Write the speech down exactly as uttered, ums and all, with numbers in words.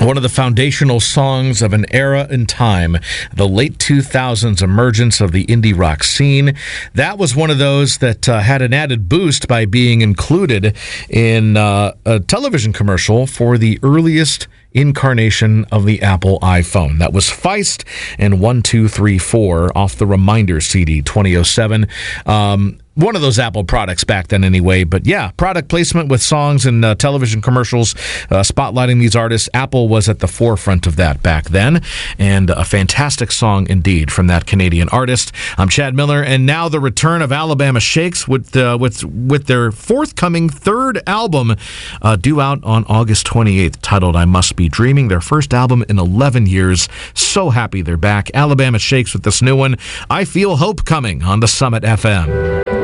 One of the foundational songs of an era in time, the late two thousands emergence of the indie rock scene. That was one of those that uh, had an added boost by being included in uh, a television commercial for the earliest incarnation of the Apple iPhone. That was Feist and one two three four off the Reminder C D twenty oh seven. Um, one of those Apple products back then anyway. But yeah, product placement with songs and uh, television commercials uh, spotlighting these artists. Apple was at the forefront of that back then. And a fantastic song indeed from that Canadian artist. I'm Chad Miller, and now the return of Alabama Shakes with uh, with with their forthcoming third album uh, due out on August twenty-eighth, titled I Must Be Dreaming. Their first album in eleven years. So happy they're back. Alabama Shakes with this new one, I Feel Hope Coming, on the Summit F M.